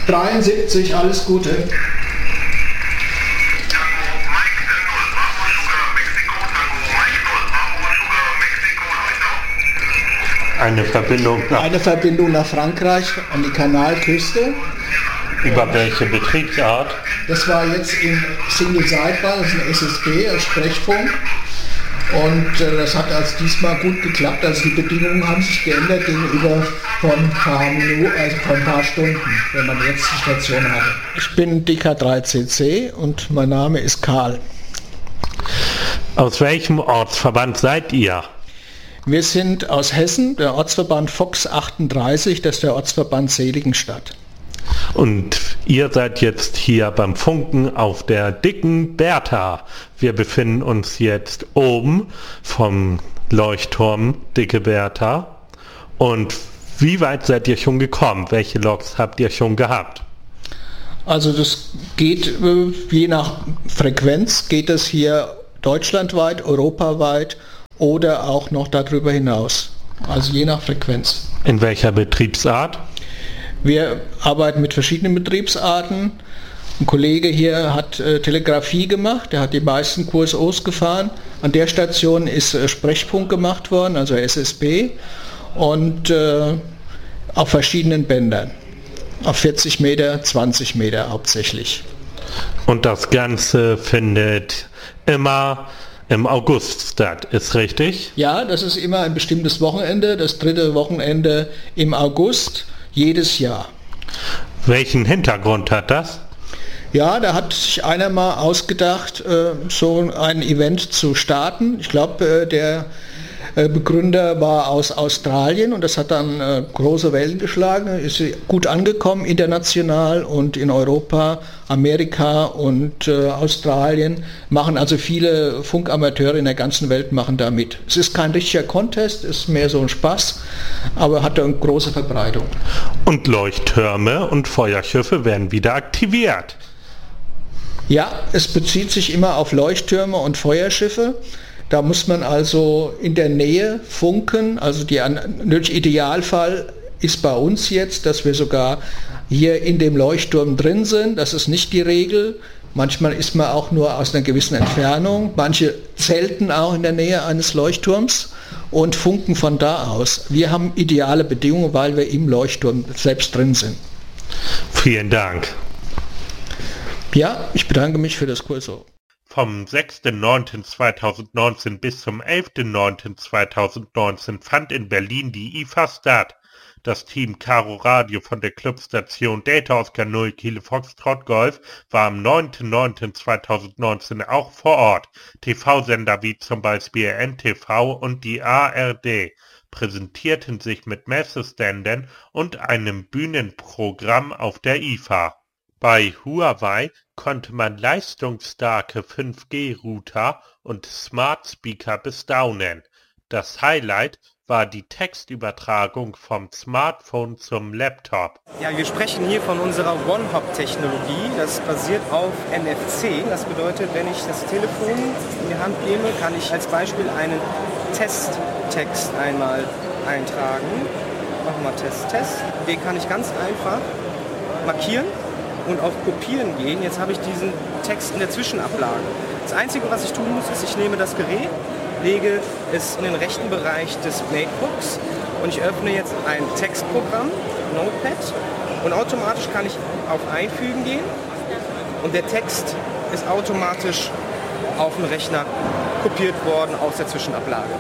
73, alles Gute. Eine Verbindung nach Frankreich an die Kanalküste. Über welche Betriebsart? Das war jetzt in Single-Sideband, das ist ein SSB, als Sprechfunk. Und das hat also diesmal gut geklappt. Also die Bedingungen haben sich geändert gegenüber von ein paar Minuten, also von ein paar Stunden, wenn man jetzt die Station hatte. Ich bin DK3CC und mein Name ist Karl. Aus welchem Ortsverband seid ihr? Wir sind aus Hessen, der Ortsverband Fox 38, das ist der Ortsverband Seligenstadt. Und ihr seid jetzt hier beim Funken auf der dicken Bertha. Wir befinden uns jetzt oben vom Leuchtturm Dicke Bertha. Und wie weit seid ihr schon gekommen? Welche Loks habt ihr schon gehabt? Also das geht, je nach Frequenz geht es hier deutschlandweit, europaweit oder auch noch darüber hinaus. Also je nach Frequenz. In welcher Betriebsart? Wir arbeiten mit verschiedenen Betriebsarten. Ein Kollege hier hat Telegrafie gemacht, der hat die meisten QSOs gefahren. An der Station ist Sprechfunk gemacht worden, also SSB, und auf verschiedenen Bändern. Auf 40 Meter, 20 Meter hauptsächlich. Und das Ganze findet immer im August statt, ist richtig? Ja, das ist immer ein bestimmtes Wochenende, das 3. Wochenende im August. Jedes Jahr. Welchen Hintergrund hat das? Ja, da hat sich einer mal ausgedacht, so ein Event zu starten. Ich glaube, der Begründer war aus Australien und das hat dann große Wellen geschlagen, ist gut angekommen international und in Europa, Amerika und Australien machen also viele Funkamateure in der ganzen Welt machen da mit. Es ist kein richtiger Contest, ist mehr so ein Spaß, aber hat eine große Verbreitung. Und Leuchttürme und Feuerschiffe werden wieder aktiviert. Ja, es bezieht sich immer auf Leuchttürme und Feuerschiffe. Da muss man also in der Nähe funken, also der Idealfall ist bei uns jetzt, dass wir sogar hier in dem Leuchtturm drin sind. Das ist nicht die Regel. Manchmal ist man auch nur aus einer gewissen Entfernung. Manche zelten auch in der Nähe eines Leuchtturms und funken von da aus. Wir haben ideale Bedingungen, weil wir im Leuchtturm selbst drin sind. Vielen Dank. Ja, ich bedanke mich für das QSO. Vom 6.9.2019 bis zum 11.9.2019 fand in Berlin die IFA statt. Das Team Caro Radio von der Clubstation Delta Oscar 0 Kilo Foxtrot Golf war am 9.9.2019 auch vor Ort. TV-Sender wie zum Beispiel NTV und die ARD präsentierten sich mit Messeständen und einem Bühnenprogramm auf der IFA. Bei Huawei konnte man leistungsstarke 5G-Router und Smart Speaker bestaunen. Das Highlight war die Textübertragung vom Smartphone zum Laptop. Ja, wir sprechen hier von unserer One-Hop-Technologie. Das basiert auf NFC. Das bedeutet, wenn ich das Telefon in die Hand nehme, kann ich als Beispiel einen Testtext einmal eintragen. Machen wir Test. Den kann ich ganz einfach markieren und auf Kopieren gehen. Jetzt habe ich diesen Text in der Zwischenablage. Das Einzige, was ich tun muss, ist, ich nehme das Gerät, lege es in den rechten Bereich des Matebooks und ich öffne jetzt ein Textprogramm, Notepad, und automatisch kann ich auf Einfügen gehen und der Text ist automatisch auf den Rechner kopiert worden aus der Zwischenablage.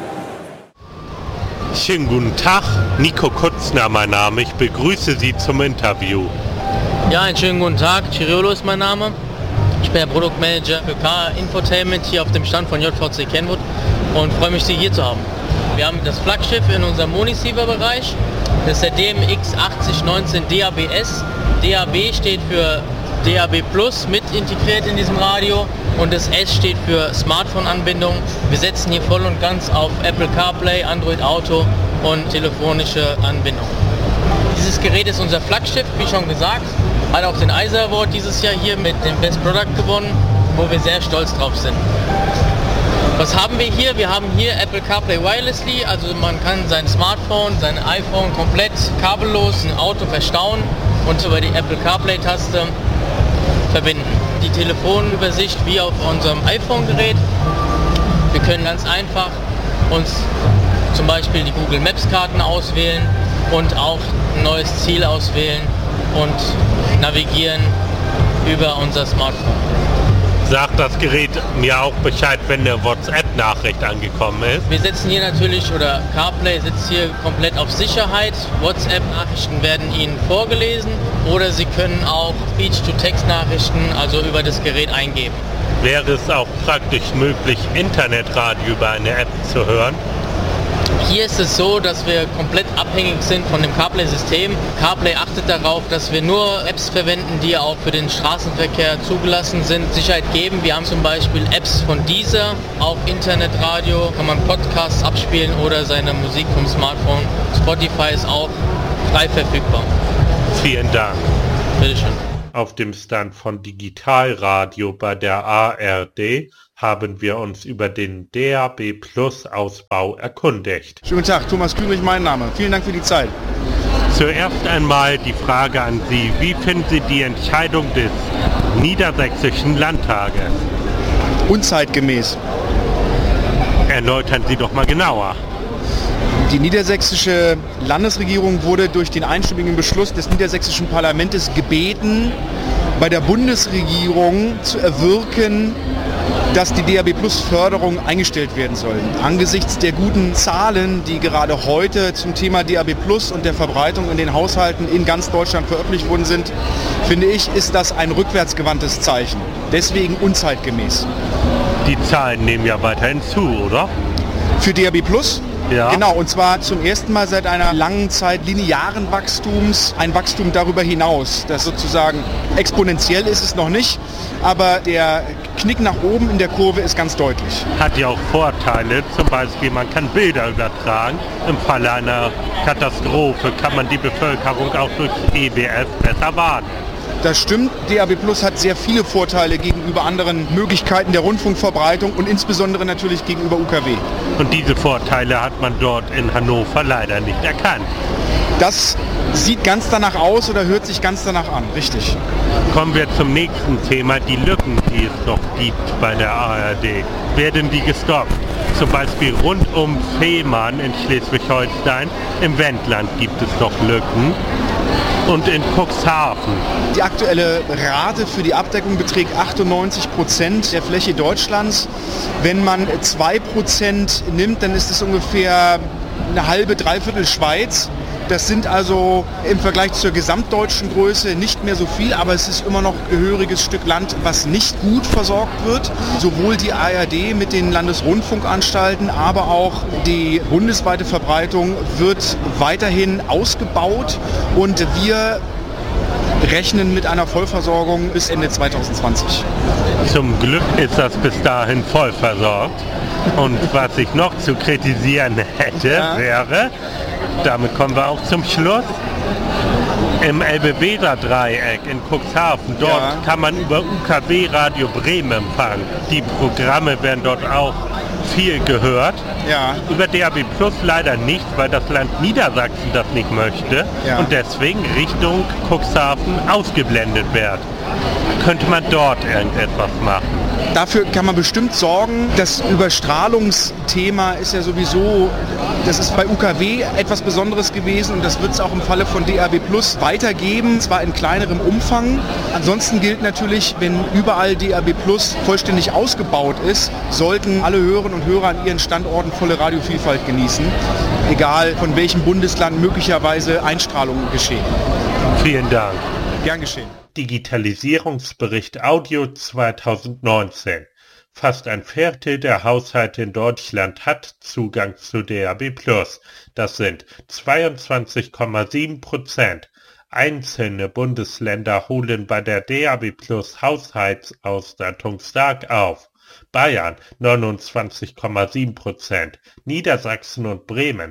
Schönen guten Tag, Nico Kutzner mein Name, ich begrüße Sie zum Interview. Ja, einen schönen guten Tag, Ciriolo ist mein Name. Ich bin der Produktmanager für K-Infotainment hier auf dem Stand von JVC Kenwood und freue mich, Sie hier zu haben. Wir haben das Flaggschiff in unserem Moniceiver-Bereich, das ist der DMX 8019 DAB-S. DAB steht für DAB Plus mit integriert in diesem Radio und das S steht für Smartphone-Anbindung. Wir setzen hier voll und ganz auf Apple CarPlay, Android Auto und telefonische Anbindung. Dieses Gerät ist unser Flaggschiff, wie schon gesagt, hat auch den ISA Award dieses Jahr hier mit dem Best Product gewonnen, wo wir sehr stolz drauf sind. Was haben wir hier? Wir haben hier Apple CarPlay Wirelessly, also man kann sein Smartphone, sein iPhone komplett kabellos im Auto verstauen und über die Apple CarPlay-Taste verbinden. Die Telefonübersicht wie auf unserem iPhone-Gerät. Wir können ganz einfach uns zum Beispiel die Google Maps-Karten auswählen und auch ein neues Ziel auswählen und navigieren über unser Smartphone. Sagt das Gerät mir auch Bescheid, wenn eine WhatsApp-Nachricht angekommen ist? Wir setzen hier natürlich, oder CarPlay sitzt hier komplett auf Sicherheit. WhatsApp-Nachrichten werden Ihnen vorgelesen oder Sie können auch Speech-to-Text-Nachrichten, also über das Gerät eingeben. Wäre es auch praktisch möglich, Internetradio über eine App zu hören? Hier ist es so, dass wir komplett abhängig sind von dem CarPlay-System. CarPlay achtet darauf, dass wir nur Apps verwenden, die auch für den Straßenverkehr zugelassen sind, Sicherheit geben. Wir haben zum Beispiel Apps von Deezer, auch Internetradio, kann man Podcasts abspielen oder seine Musik vom Smartphone. Spotify ist auch frei verfügbar. Vielen Dank. Bitteschön. Auf dem Stand von Digitalradio bei der ARD haben wir uns über den DAB+ Ausbau erkundigt. Schönen guten Tag, Thomas Kübrich, mein Name. Vielen Dank für die Zeit. Zuerst einmal die Frage an Sie. Wie finden Sie die Entscheidung des Niedersächsischen Landtages? Unzeitgemäß. Erläutern Sie doch mal genauer. Die niedersächsische Landesregierung wurde durch den einstimmigen Beschluss des niedersächsischen Parlaments gebeten, bei der Bundesregierung zu erwirken, dass die DAB+-Förderung eingestellt werden soll. Angesichts der guten Zahlen, die gerade heute zum Thema DAB+ und der Verbreitung in den Haushalten in ganz Deutschland veröffentlicht worden sind, finde ich, ist das ein rückwärtsgewandtes Zeichen. Deswegen unzeitgemäß. Die Zahlen nehmen ja weiterhin zu, oder? Für DAB+? Ja. Genau, und zwar zum ersten Mal seit einer langen Zeit linearen Wachstums, ein Wachstum darüber hinaus. Das sozusagen exponentiell ist es noch nicht, aber der Knick nach oben in der Kurve ist ganz deutlich. Hat ja auch Vorteile, zum Beispiel man kann Bilder übertragen. Im Falle einer Katastrophe kann man die Bevölkerung auch durch EBS besser warnen. Das stimmt, DAB+ hat sehr viele Vorteile gegenüber anderen Möglichkeiten der Rundfunkverbreitung und insbesondere natürlich gegenüber UKW. Und diese Vorteile hat man dort in Hannover leider nicht erkannt. Das sieht ganz danach aus oder hört sich ganz danach an, richtig. Kommen wir zum nächsten Thema, die Lücken, die es noch gibt bei der ARD. Werden die gestoppt? Zum Beispiel rund um Fehmarn in Schleswig-Holstein, im Wendland gibt es noch Lücken. Und in Cuxhaven. Die aktuelle Rate für die Abdeckung beträgt 98% der Fläche Deutschlands. Wenn man 2% nimmt, dann ist es ungefähr eine halbe, dreiviertel Schweiz. Das sind also im Vergleich zur gesamtdeutschen Größe nicht mehr so viel, aber es ist immer noch ein gehöriges Stück Land, was nicht gut versorgt wird. Sowohl die ARD mit den Landesrundfunkanstalten, aber auch die bundesweite Verbreitung wird weiterhin ausgebaut und wir rechnen mit einer Vollversorgung bis Ende 2020. Zum Glück ist das bis dahin voll versorgt. Und was ich noch zu kritisieren hätte, wäre, damit kommen wir auch zum Schluss, im Elbe-Weser-Dreieck in Cuxhaven, dort kann man über UKW Radio Bremen empfangen. Die Programme werden dort auch viel gehört. Ja. Über DAB+ leider nicht, weil das Land Niedersachsen das nicht möchte und deswegen Richtung Cuxhaven ausgeblendet wird. Könnte man dort irgendetwas machen? Dafür kann man bestimmt sorgen. Das Überstrahlungsthema ist ja sowieso, das ist bei UKW etwas Besonderes gewesen und das wird es auch im Falle von DAB+ weitergeben, zwar in kleinerem Umfang. Ansonsten gilt natürlich, wenn überall DAB+ vollständig ausgebaut ist, sollten alle Hörerinnen und Hörer an ihren Standorten volle Radiovielfalt genießen, egal von welchem Bundesland möglicherweise Einstrahlungen geschehen. Vielen Dank. Gern geschehen. Digitalisierungsbericht Audio 2019. Fast ein Viertel der Haushalte in Deutschland hat Zugang zu DAB+. Das sind 22,7%. Einzelne Bundesländer holen bei der DAB+ Haushaltsausstattung stark auf. Bayern 29,7%, Niedersachsen und Bremen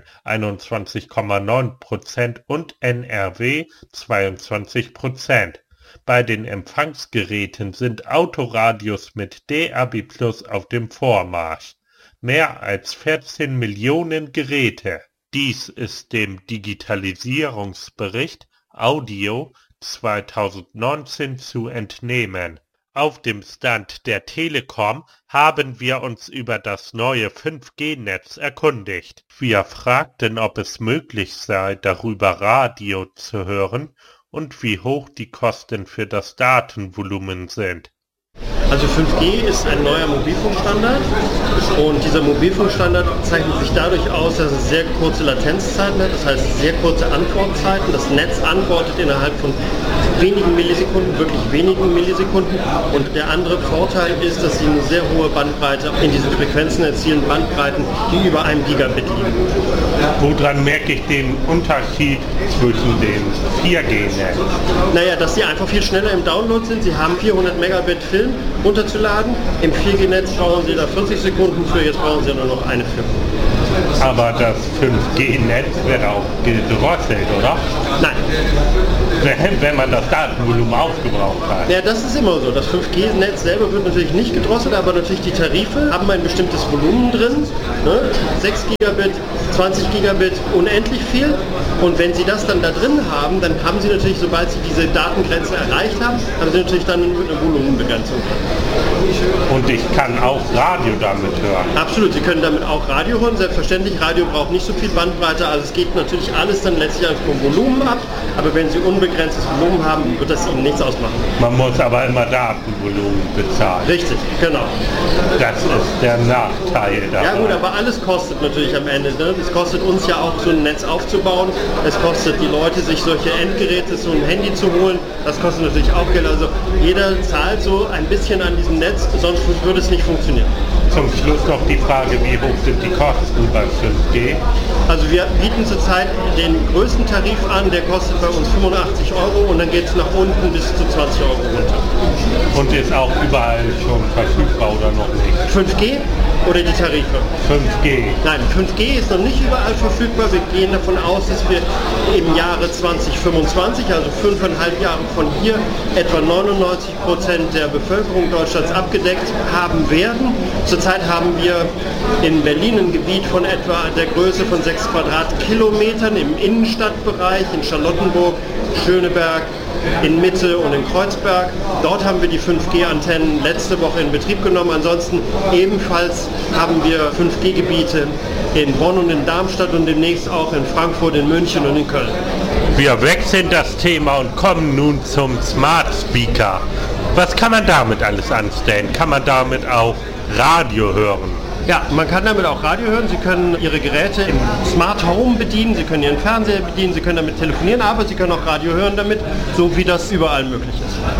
21,9% und NRW 22%. Bei den Empfangsgeräten sind Autoradios mit DAB+ auf dem Vormarsch. mehr als 14 Millionen Geräte. Dies ist dem Digitalisierungsbericht Audio 2019 zu entnehmen. Auf dem Stand der Telekom haben wir uns über das neue 5G-Netz erkundigt. Wir fragten, ob es möglich sei, darüber Radio zu hören und wie hoch die Kosten für das Datenvolumen sind. Also 5G ist ein neuer Mobilfunkstandard und dieser Mobilfunkstandard zeichnet sich dadurch aus, dass es sehr kurze Latenzzeiten hat, das heißt sehr kurze Antwortzeiten. Das Netz antwortet innerhalb von wenigen Millisekunden, wirklich wenigen Millisekunden. Und der andere Vorteil ist, dass sie eine sehr hohe Bandbreite in diesen Frequenzen erzielen, Bandbreiten, die über 1 Gigabit liegen. Woran merke ich den Unterschied zwischen dem 4G-Netz? Naja, dass sie einfach viel schneller im Download sind. Sie haben 400 Megabit Film runterzuladen. Im 4G-Netz brauchen Sie da 40 Sekunden für, jetzt brauchen Sie nur noch eine Film. Aber das 5G-Netz wird auch gedrosselt, oder? Nein. Wenn man das Datenvolumen aufgebraucht hat. Ja, das ist immer so. Das 5G-Netz selber wird natürlich nicht gedrosselt, aber natürlich die Tarife haben ein bestimmtes Volumen drin. Ne? 6 Gigabit, 20 Gigabit, unendlich viel. Und wenn Sie das dann da drin haben, dann haben Sie natürlich, sobald Sie diese Datengrenze erreicht haben, haben Sie natürlich dann eine Volumenbegrenzung. Und ich kann auch Radio damit hören. Absolut, Sie können damit auch Radio hören. Selbstverständlich, Radio braucht nicht so viel Bandbreite, also es geht natürlich alles dann letztlich vom Volumen ab. Aber wenn Sie unbegrenztes Volumen haben, wird das Ihnen nichts ausmachen. Man muss aber immer Datenvolumen bezahlen. Richtig, genau. Das ist der Nachteil dabei. Ja gut, aber alles kostet natürlich am Ende. Ne? Es kostet uns ja auch, so ein Netz aufzubauen. Es kostet die Leute, sich solche Endgeräte, so ein Handy zu holen. Das kostet natürlich auch Geld. Also jeder zahlt so ein bisschen an diesem Netz, sonst würde es nicht funktionieren. Zum Schluss noch die Frage, wie hoch sind die Kosten bei 5G? Also wir bieten zurzeit den größten Tarif an, der kostet bei uns 85 € und dann geht es nach unten bis zu 20 € runter. Und ist auch überall schon verfügbar oder noch nicht? 5G oder die Tarife? 5G. Nein, 5G ist noch nicht überall verfügbar. Wir gehen davon aus, dass wir im Jahre 2025, also 5,5 Jahre von hier, etwa 99% der Bevölkerung Deutschlands abgedeckt haben werden. Zurzeit haben wir in Berlin ein Gebiet von etwa der Größe von 6 Quadratkilometern im Innenstadtbereich, in Charlottenburg, Schöneberg, in Mitte und in Kreuzberg. Dort haben wir die 5G-Antennen letzte Woche in Betrieb genommen. Ansonsten ebenfalls haben wir 5G-Gebiete in Bonn und in Darmstadt und demnächst auch in Frankfurt, in München und in Köln. Wir wechseln das Thema und kommen nun zum Smart Speaker. Was kann man damit alles anstellen? Kann man damit auch Radio hören? Ja, man kann damit auch Radio hören. Sie können Ihre Geräte im Smart Home bedienen, Sie können Ihren Fernseher bedienen, Sie können damit telefonieren, aber Sie können auch Radio hören damit, so wie das überall möglich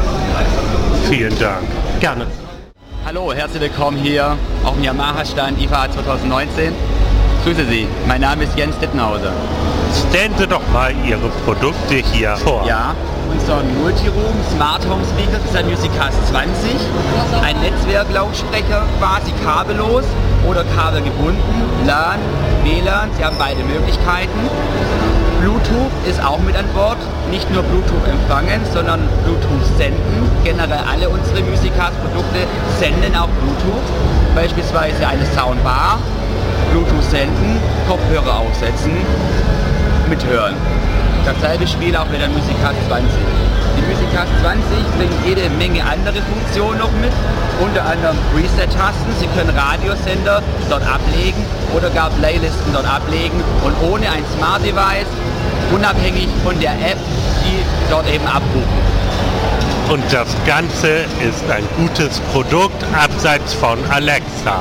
ist. Vielen Dank. Gerne. Hallo, herzlich willkommen hier auf dem Yamaha-Stand IFA 2019. Grüße Sie, mein Name ist Jens Dittenhauser. Stellen Sie doch mal Ihre Produkte hier vor. Ja, unser Multiroom Smart Home Speaker ist ein Musicast 20, ein Netzwerklautsprecher, quasi kabellos oder kabelgebunden, LAN, WLAN, Sie haben beide Möglichkeiten. Bluetooth ist auch mit an Bord, nicht nur Bluetooth empfangen, sondern Bluetooth senden. Generell alle unsere Musicast-Produkte senden auch Bluetooth, beispielsweise eine Soundbar, Bluetooth senden, Kopfhörer aufsetzen, mithören. Dasselbe Spiel auch mit der Musicast 20. Die Musicast 20 bringt jede Menge andere Funktionen noch mit, unter anderem Preset-Tasten. Sie können Radiosender dort ablegen oder gar Playlisten dort ablegen und ohne ein Smart Device, unabhängig von der App, die dort eben abrufen. Und das Ganze ist ein gutes Produkt abseits von Alexa.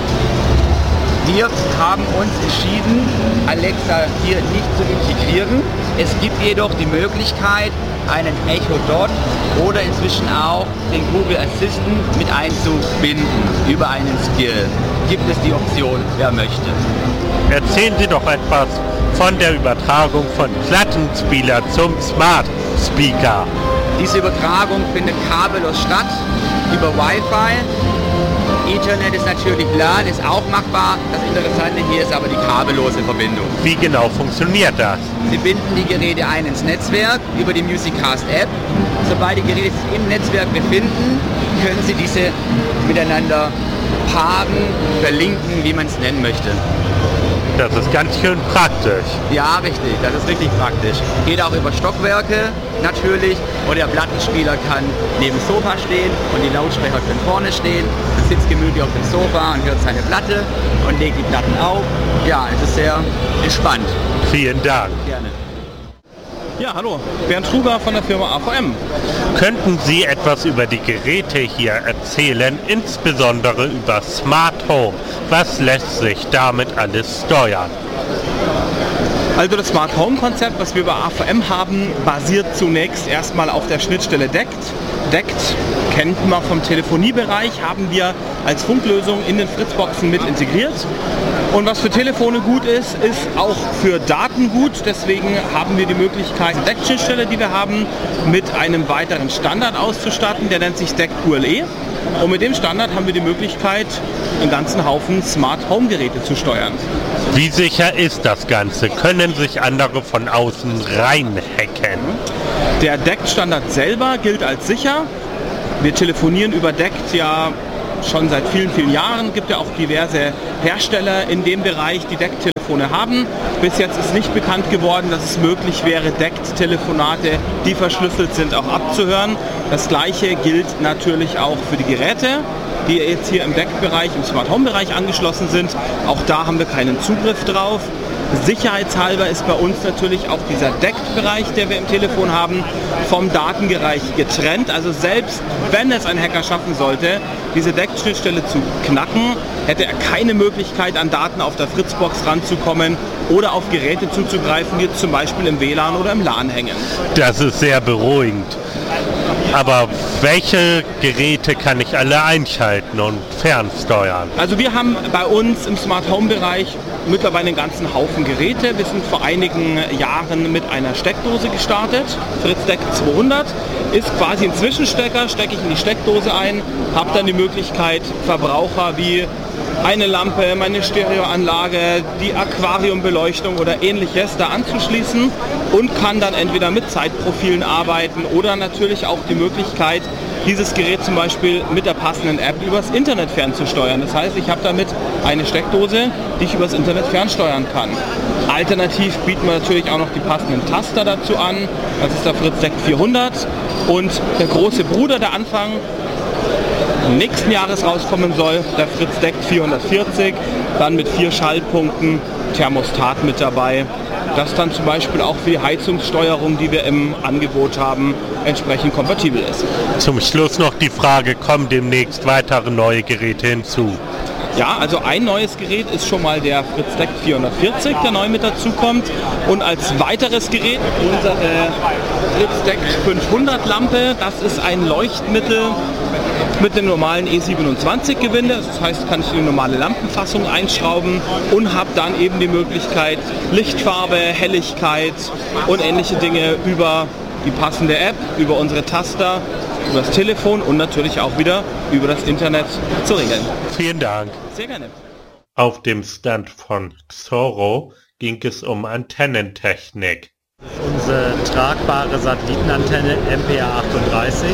Wir haben uns entschieden, Alexa hier nicht zu integrieren. Es gibt jedoch die Möglichkeit, einen Echo Dot oder inzwischen auch den Google Assistant mit einzubinden über einen Skill. Gibt es die Option, wer möchte. Erzählen Sie doch etwas von der Übertragung von Plattenspieler zum Smart Speaker. Diese Übertragung findet kabellos statt, über Wi-Fi. Ethernet ist natürlich LAN, ist auch machbar. Das Interessante hier ist aber die kabellose Verbindung. Wie genau funktioniert das? Sie binden die Geräte ein ins Netzwerk über die Musicast App. Sobald die Geräte sich im Netzwerk befinden, können Sie diese miteinander parken, verlinken, wie man es nennen möchte. Das ist ganz schön praktisch. Ja, richtig, das ist richtig praktisch. Geht auch über Stockwerke natürlich und der Plattenspieler kann neben dem Sofa stehen und die Lautsprecher können vorne stehen. Man sitzt gemütlich auf dem Sofa und hört seine Platte und legt die Platten auf. Ja, es ist sehr entspannt. Vielen Dank. Gerne. Ja, hallo, Bernd Struger von der Firma AVM. Könnten Sie etwas über die Geräte hier erzählen, insbesondere über Smart Home? Was lässt sich damit alles steuern? Also das Smart Home Konzept, was wir bei AVM haben, basiert zunächst erstmal auf der Schnittstelle DECT. DECT kennt man vom Telefoniebereich, haben wir als Funklösung in den Fritzboxen mit integriert. Und was für Telefone gut ist, ist auch für Daten gut. Deswegen haben wir die Möglichkeit, die DECT-Schnittstelle, die wir haben, mit einem weiteren Standard auszustatten. Der nennt sich DECT ULE. Und mit dem Standard haben wir die Möglichkeit, einen ganzen Haufen Smart Home Geräte zu steuern. Wie sicher ist das Ganze? Können sich andere von außen reinhacken? Der DECT-Standard selber gilt als sicher. Wir telefonieren über DECT ja schon seit vielen, vielen Jahren. Es gibt ja auch diverse Hersteller in dem Bereich, die DECT-Telefone haben. Bis jetzt ist nicht bekannt geworden, dass es möglich wäre, DECT-Telefonate, die verschlüsselt sind, auch abzuhören. Das Gleiche gilt natürlich auch für die Geräte, die jetzt hier im DECT-Bereich, im Smart Home-Bereich angeschlossen sind. Auch da haben wir keinen Zugriff drauf. Sicherheitshalber ist bei uns natürlich auch dieser DECT-Bereich, der wir im Telefon haben, vom Datenbereich getrennt. Also selbst wenn es ein Hacker schaffen sollte, diese DECT-Schnittstelle zu knacken, hätte er keine Möglichkeit, an Daten auf der Fritzbox ranzukommen oder auf Geräte zuzugreifen, die zum Beispiel im WLAN oder im LAN hängen. Das ist sehr beruhigend. Aber welche Geräte kann ich alle einschalten und fernsteuern? Also wir haben bei uns im Smart Home Bereich mittlerweile einen ganzen Haufen Geräte. Wir sind vor einigen Jahren mit einer Steckdose gestartet. FritzDECT 200 ist quasi ein Zwischenstecker, stecke ich in die Steckdose ein, habe dann die Möglichkeit, Verbraucher wie eine Lampe, meine Stereoanlage, die Aquariumbeleuchtung oder ähnliches da anzuschließen und kann dann entweder mit Zeitprofilen arbeiten oder natürlich auch die Möglichkeit, dieses Gerät zum Beispiel mit der passenden App übers Internet fernzusteuern. Das heißt, ich habe damit eine Steckdose, die ich übers Internet fernsteuern kann. Alternativ bieten wir natürlich auch noch die passenden Taster dazu an. Das ist der FritzDECT 400 und der große Bruder, der Anfang nächsten Jahres rauskommen soll, der FritzDECT 440, dann mit 4 Schaltpunkten, Thermostat mit dabei, das dann zum Beispiel auch für die Heizungssteuerung, die wir im Angebot haben, entsprechend kompatibel ist. Zum Schluss noch die Frage, kommen demnächst weitere neue Geräte hinzu? Ja, also ein neues Gerät ist schon mal der FritzDECT 440, der neu mit dazu kommt. Und als weiteres Gerät unsere FritzDECT 500 Lampe. Das ist ein Leuchtmittel mit dem normalen E27-Gewinde. Das heißt, kann ich in eine normale Lampenfassung einschrauben und habe dann eben die Möglichkeit, Lichtfarbe, Helligkeit und ähnliche Dinge über die passende App, über unsere Taster, über das Telefon und natürlich auch wieder über das Internet zu regeln. Vielen Dank. Sehr gerne. Auf dem Stand von Xoro ging es um Antennentechnik. Unsere tragbare Satellitenantenne MPA38.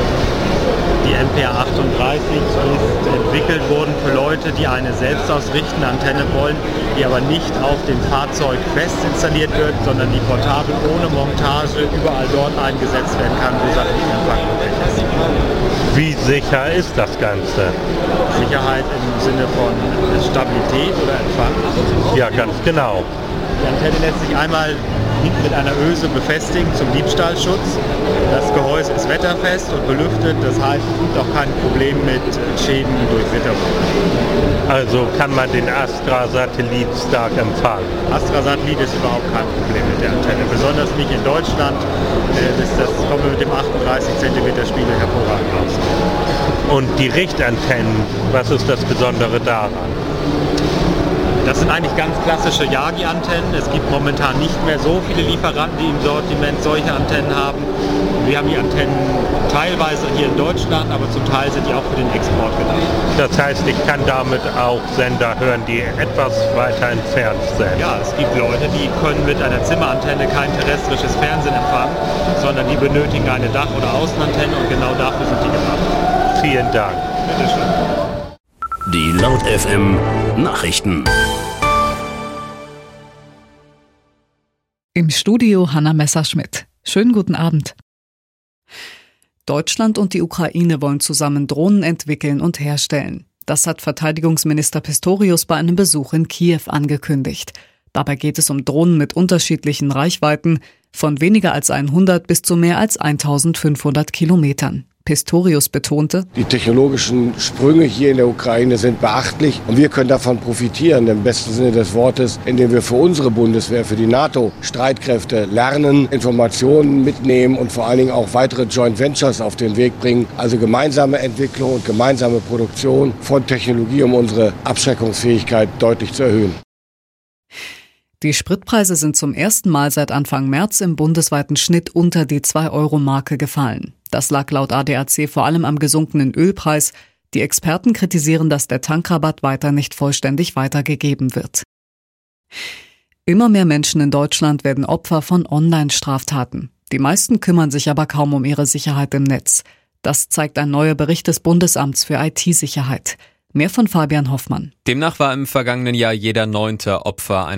Die MPA38 ist entwickelt worden für Leute, die eine selbstausrichtende Antenne wollen, die aber nicht auf dem Fahrzeug fest installiert wird, sondern die portabel ohne Montage überall dort eingesetzt werden kann, wo Satellitenempfang möglich ist. Wie sicher ist das Ganze? Sicherheit im Sinne von Stabilität oder Empfang? Ja, ganz genau. Die Antenne lässt sich einmal hinten mit einer Öse befestigen zum Diebstahlschutz. Das Gehäuse ist wetterfest und belüftet, das heißt, es gibt auch kein Problem mit Schäden durch Witterung. Also kann man den Astra-Satellit stark empfangen? Astra-Satellit ist überhaupt kein Problem mit der Antenne, besonders nicht in Deutschland. Das kommen wir mit dem 38 cm Spiegel hervorragend aus. Und die Richtantennen, was ist das Besondere daran? Das sind eigentlich ganz klassische Yagi-Antennen. Es gibt momentan nicht mehr so viele Lieferanten, die im Sortiment solche Antennen haben. Wir haben die Antennen teilweise hier in Deutschland, aber zum Teil sind die auch für den Export gedacht. Das heißt, ich kann damit auch Sender hören, die etwas weiter entfernt sind? Ja, es gibt Leute, die können mit einer Zimmerantenne kein terrestrisches Fernsehen empfangen, sondern die benötigen eine Dach- oder Außenantenne und genau dafür sind die gemacht. Vielen Dank. Bitte schön. Die Laut FM Nachrichten. Im Studio Hanna Messerschmidt. Schönen guten Abend. Deutschland und die Ukraine wollen zusammen Drohnen entwickeln und herstellen. Das hat Verteidigungsminister Pistorius bei einem Besuch in Kiew angekündigt. Dabei geht es um Drohnen mit unterschiedlichen Reichweiten, von weniger als 100 bis zu mehr als 1500 Kilometern. Pistorius betonte: Die technologischen Sprünge hier in der Ukraine sind beachtlich und wir können davon profitieren, im besten Sinne des Wortes, indem wir für unsere Bundeswehr, für die NATO-Streitkräfte lernen, Informationen mitnehmen und vor allen Dingen auch weitere Joint Ventures auf den Weg bringen. Also gemeinsame Entwicklung und gemeinsame Produktion von Technologie, um unsere Abschreckungsfähigkeit deutlich zu erhöhen. Die Spritpreise sind zum ersten Mal seit Anfang März im bundesweiten Schnitt unter die 2-Euro-Marke gefallen. Das lag laut ADAC vor allem am gesunkenen Ölpreis. Die Experten kritisieren, dass der Tankrabatt weiter nicht vollständig weitergegeben wird. Immer mehr Menschen in Deutschland werden Opfer von Online-Straftaten. Die meisten kümmern sich aber kaum um ihre Sicherheit im Netz. Das zeigt ein neuer Bericht des Bundesamts für IT-Sicherheit. Mehr von Fabian Hoffmann. Demnach war im vergangenen Jahr jeder 9. Opfer